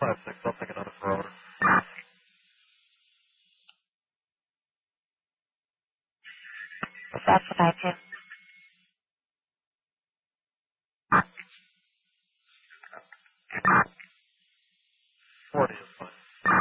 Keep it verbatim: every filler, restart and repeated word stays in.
five six, I'll take another per hour. That's the five two.